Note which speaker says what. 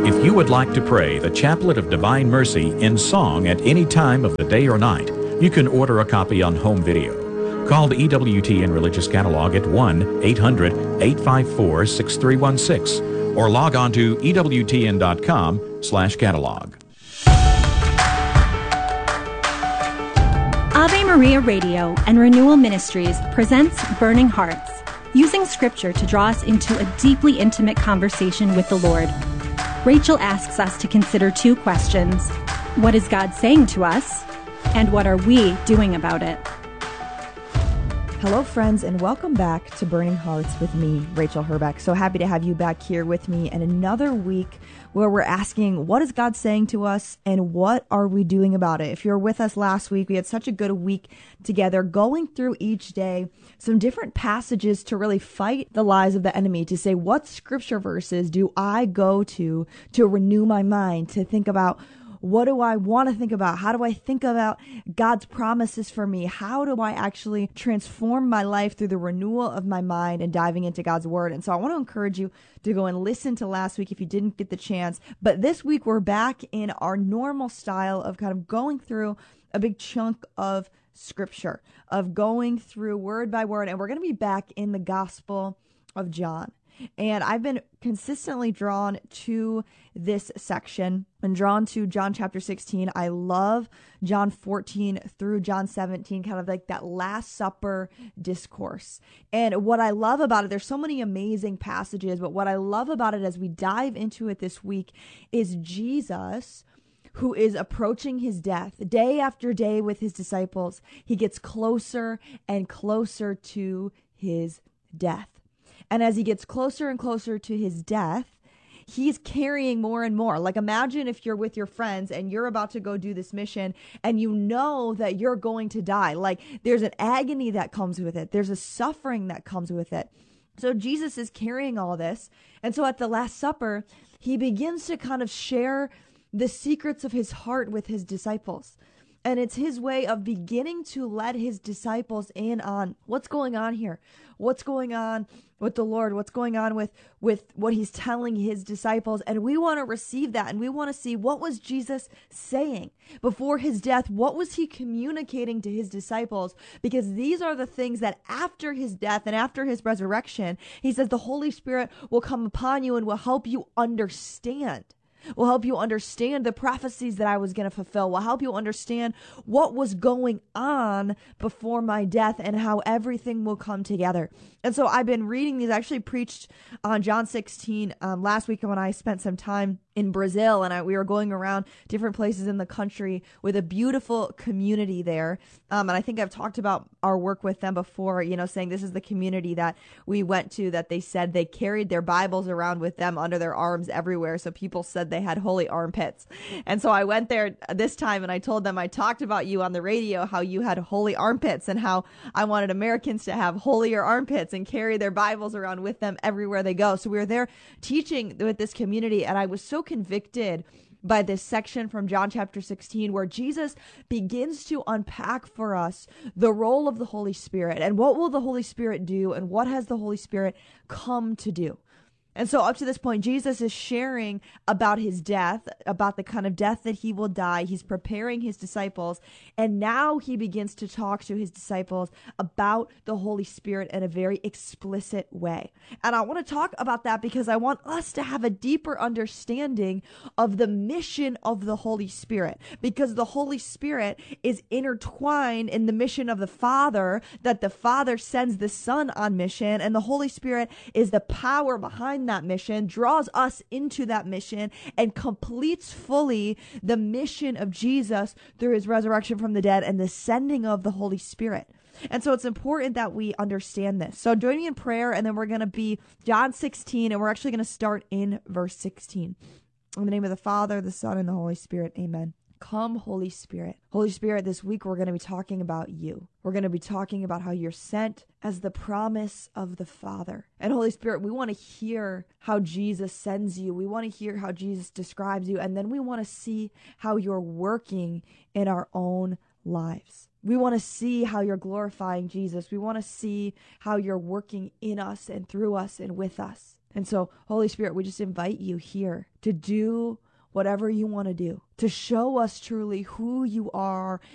Speaker 1: If you would like to pray the Chaplet of Divine Mercy in song at any time of the day or night, you can order a copy on home video. Call the EWTN Religious Catalog at 1-800-854-6316 or log on to EWTN.com/catalog.
Speaker 2: Ave Maria Radio and Renewal Ministries presents Burning Hearts, using Scripture to draw us into a deeply intimate conversation with the Lord. Rachel asks us to consider two questions. What is God saying to us? And what are we doing about it?
Speaker 3: Hello, friends, and welcome back to Burning Hearts with me, Rachel Herbeck. So happy to have you back here with me and another week where we're asking, what is God saying to us and what are we doing about it? If you were with us last week, we had such a good week together going through each day some different passages to really fight the lies of the enemy, to say, what scripture verses do I go to renew my mind, to think about what do I want to think about? How do I think about God's promises for me? How do I actually transform my life through the renewal of my mind and diving into God's word? And so I want to encourage you to go and listen to last week if you didn't get the chance. But this week we're back in our normal style of kind of going through a big chunk of scripture, of going through word by word. And we're going to be back in the Gospel of John. And I've been consistently drawn to this section and drawn to John chapter 16. I love John 14 through John 17, kind of like that Last Supper discourse. And what I love about it, there's so many amazing passages, but what I love about it as we dive into it this week is Jesus, who is approaching his death day after day with his disciples. He gets closer and closer to his death. And as he gets closer and closer to his death, he's carrying more and more. Like, imagine if you're with your friends and you're about to go do this mission and you know that you're going to die. Like, there's an agony that comes with it. There's a suffering that comes with it. So Jesus is carrying all this. And so at the Last Supper, he begins to kind of share the secrets of his heart with his disciples. And it's his way of beginning to let his disciples in on what's going on here. What's going on with the Lord? What's going on with what he's telling his disciples? And we want to receive that. And we want to see, what was Jesus saying before his death? What was he communicating to his disciples? Because these are the things that after his death and after his resurrection, he says the Holy Spirit will come upon you and will help you understand. Will help you understand the prophecies that I was going to fulfill. Will help you understand what was going on before my death and how everything will come together. And so I've been reading these. I actually preached on John 16 last week when I spent some time in Brazil, and we were going around different places in the country with a beautiful community there. And I think I've talked about our work with them before, saying this is the community that we went to, that they said they carried their Bibles around with them under their arms everywhere. So people said they had holy armpits. And so I went there this time and I told them, I talked about you on the radio, how you had holy armpits and how I wanted Americans to have holier armpits and carry their Bibles around with them everywhere they go. So we were there teaching with this community, and I was so convicted by this section from John chapter 16 where Jesus begins to unpack for us the role of the Holy Spirit and what will the Holy Spirit do and what has the Holy Spirit come to do. And so up to this point, Jesus is sharing about his death, about the kind of death that he will die. He's preparing his disciples. And now he begins to talk to his disciples about the Holy Spirit in a very explicit way. And I want to talk about that because I want us to have a deeper understanding of the mission of the Holy Spirit. Because the Holy Spirit is intertwined in the mission of the Father, that the Father sends the Son on mission. And the Holy Spirit is the power behind that mission, draws us into that mission, and completes fully the mission of Jesus through his resurrection from the dead and the sending of the Holy Spirit. And so it's important that we understand this. So join me in prayer, and then we're going to be John 16, and we're actually going to start in verse 16. In the name of the Father, the Son, and the Holy Spirit, amen. Come, Holy Spirit. Holy Spirit, this week we're going to be talking about you. We're going to be talking about how you're sent as the promise of the Father. And Holy Spirit, we want to hear how Jesus sends you. We want to hear how Jesus describes you. And then we want to see how you're working in our own lives. We want to see how you're glorifying Jesus. We want to see how you're working in us and through us and with us. And so, Holy Spirit, we just invite you here to do whatever you want to do, to show us truly who you are